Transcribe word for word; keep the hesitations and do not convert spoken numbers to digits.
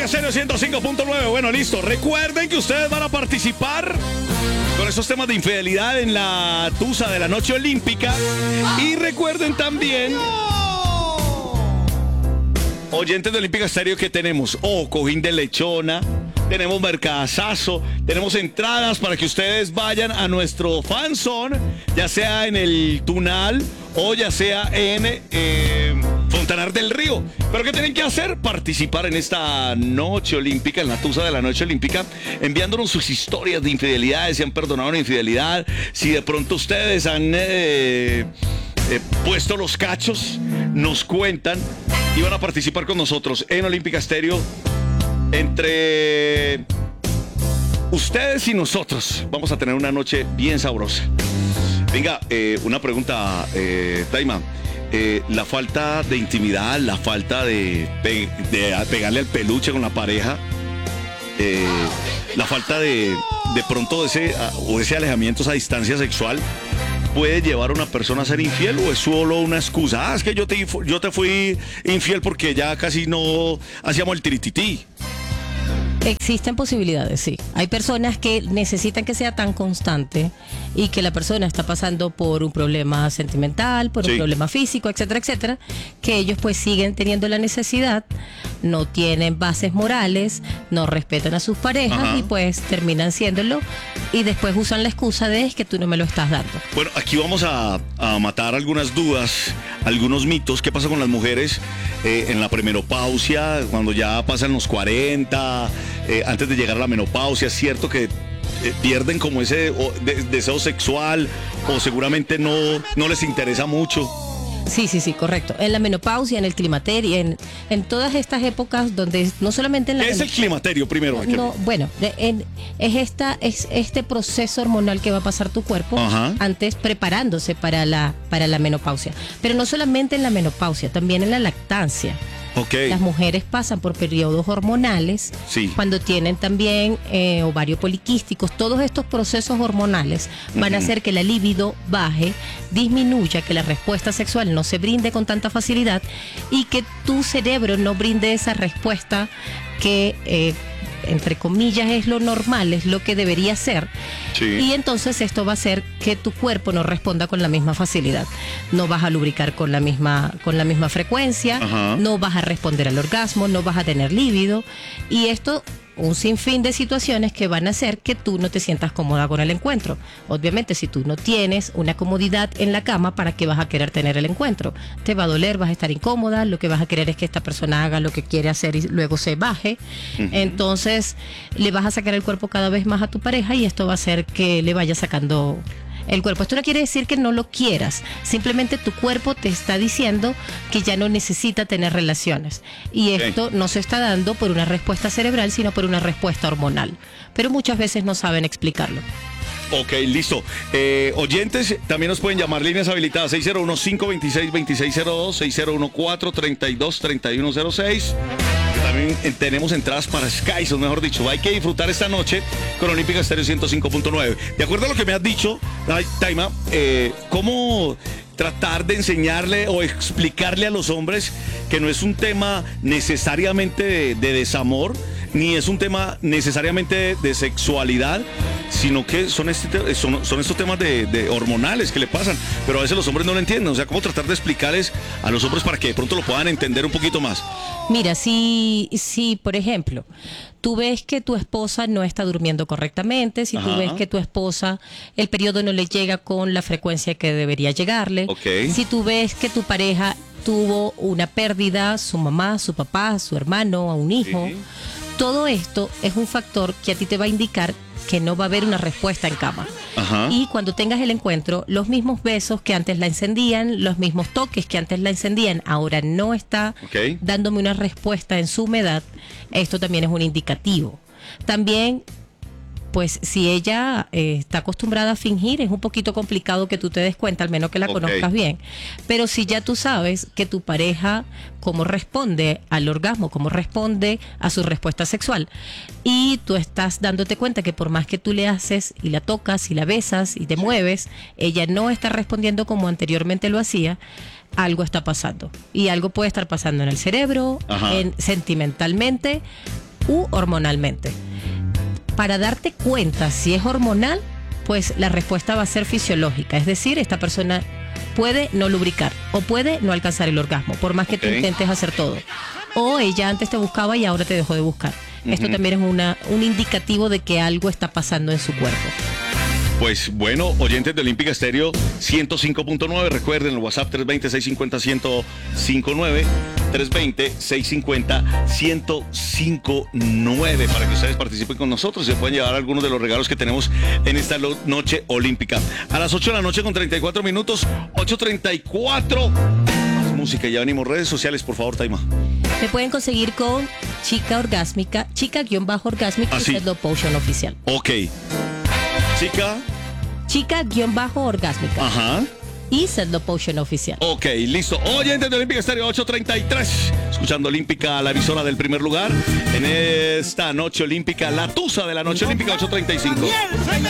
Estéreo ciento cinco punto nueve. Bueno, listo. Recuerden que ustedes van a participar con esos temas de infidelidad en la tusa de la noche olímpica. Y recuerden también, oyentes de Olímpica Estéreo, que tenemos oh, cojín de lechona, tenemos mercadazazo, tenemos entradas para que ustedes vayan a nuestro fanzone, ya sea en el Tunal o ya sea en eh, Fontanar del Río. ¿Pero qué tienen que hacer? Participar en esta noche olímpica, en la tusa de la noche olímpica, enviándonos sus historias de infidelidades, si han perdonado una infidelidad, si de pronto ustedes han eh, eh, puesto los cachos, nos cuentan y van a participar con nosotros en Olímpica Estéreo. Entre ustedes y nosotros vamos a tener una noche bien sabrosa. Venga, eh, una pregunta, eh, Taima. Eh, la falta de intimidad, la falta de, pe- de pegarle al peluche con la pareja, eh, la falta de de pronto ese, o ese alejamiento, esa distancia sexual, ¿puede llevar a una persona a ser infiel o es solo una excusa? Ah, es que yo te, yo te fui infiel porque ya casi no hacíamos el tiritití. Existen posibilidades, sí. Hay personas que necesitan que sea tan constante y que la persona está pasando por un problema sentimental, por sí. un problema físico, etcétera, etcétera, que ellos pues siguen teniendo la necesidad, no tienen bases morales, no respetan a sus parejas. Ajá. Y pues terminan siéndolo y después usan la excusa de es que tú no me lo estás dando. Bueno, aquí vamos a, a matar algunas dudas, algunos mitos. ¿Qué pasa con las mujeres eh, en la premenopausia, cuando ya pasan los cuarenta? Eh, antes de llegar a la menopausia? ¿Es cierto que eh, pierden como ese o, de, deseo sexual o seguramente no, no les interesa mucho? Sí, sí, sí, correcto. En la menopausia, en el climaterio, en, en todas estas épocas donde no solamente en la... ¿Qué es el climaterio primero? No, bueno, en, es, esta, es este proceso hormonal que va a pasar tu cuerpo. Ajá. Antes preparándose para la, para la menopausia. Pero no solamente en la menopausia, también en la lactancia. Okay. Las mujeres pasan por periodos hormonales, sí. cuando tienen también eh, ovario poliquísticos. Todos estos procesos hormonales van uh-huh. a hacer que la libido baje, disminuya, que la respuesta sexual no se brinde con tanta facilidad y que tu cerebro no brinde esa respuesta que... Eh, entre comillas es lo normal, es lo que debería ser. Sí. Y entonces esto va a hacer que tu cuerpo no responda con la misma facilidad. No vas a lubricar con la misma, con la misma frecuencia. Ajá. No vas a responder al orgasmo, no vas a tener líbido. Y esto, un sinfín de situaciones que van a hacer que tú no te sientas cómoda con el encuentro. Obviamente, si tú no tienes una comodidad en la cama, ¿para qué vas a querer tener el encuentro? Te va a doler, vas a estar incómoda, lo que vas a querer es que esta persona haga lo que quiere hacer y luego se baje. Uh-huh. Entonces, le vas a sacar el cuerpo cada vez más a tu pareja y esto va a hacer que le vaya sacando el cuerpo. Esto no quiere decir que no lo quieras, simplemente tu cuerpo te está diciendo que ya no necesita tener relaciones y esto okay. no se está dando por una respuesta cerebral, sino por una respuesta hormonal, pero muchas veces no saben explicarlo. Ok, listo. Eh, oyentes, también nos pueden llamar, líneas habilitadas seis cero uno, cinco dos seis, dos seis cero dos, seis cero uno, cuatro tres dos, tres uno cero seis. También tenemos entradas para Skyson, mejor dicho. Hay que disfrutar esta noche con Olímpica Estéreo ciento cinco punto nueve. De acuerdo a lo que me has dicho, Taima, eh, ¿cómo tratar de enseñarle o explicarle a los hombres que no es un tema necesariamente de, de desamor, ni es un tema necesariamente de, de sexualidad, sino que son, este, son, son estos temas de, de hormonales que le pasan, pero a veces los hombres no lo entienden? O sea, ¿cómo tratar de explicarles a los hombres para que de pronto lo puedan entender un poquito más? Mira, si, si por ejemplo, tú ves que tu esposa no está durmiendo correctamente, si Ajá. tú ves que tu esposa, el periodo no le llega con la frecuencia que debería llegarle, okay. si tú ves que tu pareja tuvo una pérdida, su mamá, su papá, su hermano, a un hijo, sí. todo esto es un factor que a ti te va a indicar que no va a haber una respuesta en cama. Ajá. Y cuando tengas el encuentro, los mismos besos que antes la encendían, los mismos toques que antes la encendían, ahora no está okay. dándome una respuesta en su humedad. Esto también es un indicativo. También, pues si ella eh, está acostumbrada a fingir, es un poquito complicado que tú te des cuenta, al menos que la okay. conozcas bien. Pero si ya tú sabes que tu pareja, cómo responde al orgasmo, cómo responde a su respuesta sexual, y tú estás dándote cuenta que por más que tú le haces y la tocas y la besas y te mueves, ella no está respondiendo como anteriormente lo hacía, algo está pasando. Y algo puede estar pasando en el cerebro, en, sentimentalmente, u hormonalmente. Para darte cuenta si es hormonal, pues la respuesta va a ser fisiológica, es decir, esta persona puede no lubricar o puede no alcanzar el orgasmo, por más que okay. tú intentes hacer todo. O ella antes te buscaba y ahora te dejó de buscar. Uh-huh. Esto también es una, un indicativo de que algo está pasando en su cuerpo. Pues bueno, oyentes de Olímpica Estéreo ciento cinco punto nueve, recuerden el WhatsApp tres dos cero, seis cinco cero, uno cero cinco nueve, tres dos cero, seis cinco cero, uno cero cinco nueve, para que ustedes participen con nosotros y se pueden llevar algunos de los regalos que tenemos en esta noche olímpica. A las ocho de la noche con treinta y cuatro minutos, ocho treinta y cuatro. Más música, ya venimos. Redes sociales, por favor, Taima. Me pueden conseguir con Chica Orgásmica, Chica-Orgásmica ah, y sí. Sedlo Potion Oficial. Ok. Chica. Chica-orgásmica. Ajá. Y Sedlo Potion Oficial. Ok, listo. Oyentes de Olímpica Estéreo ocho treinta y tres. Escuchando Olímpica, la emisora del primer lugar. En esta noche olímpica, la tusa de la noche olímpica ocho treinta y cinco.